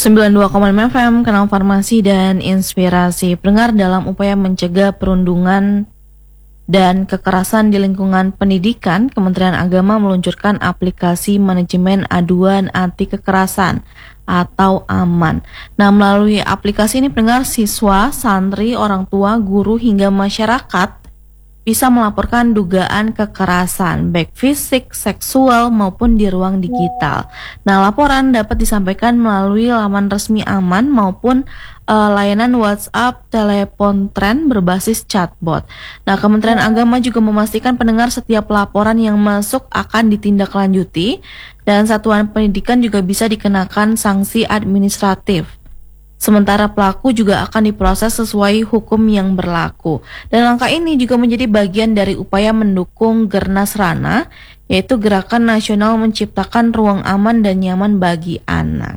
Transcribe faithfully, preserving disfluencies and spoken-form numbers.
sembilan puluh dua koma lima F M, Kanal Farmasi dan Inspirasi. Pendengar, dalam upaya mencegah perundungan dan kekerasan di lingkungan pendidikan, Kementerian Agama meluncurkan aplikasi manajemen aduan anti kekerasan atau AMAN. Nah, melalui aplikasi ini pendengar, siswa, santri, orang tua, guru hingga masyarakat bisa melaporkan dugaan kekerasan, baik fisik, seksual, maupun di ruang digital. Nah, laporan dapat disampaikan melalui laman resmi AMAN maupun uh, layanan WhatsApp, telepon tren berbasis chatbot. Nah, Kementerian Agama juga memastikan pendengar setiap laporan yang masuk akan ditindaklanjuti dan satuan pendidikan juga bisa dikenakan sanksi administratif. Sementara pelaku juga akan diproses sesuai hukum yang berlaku. Dan langkah ini juga menjadi bagian dari upaya mendukung Gernas Rana, yaitu Gerakan Nasional Menciptakan Ruang Aman dan Nyaman bagi Anak.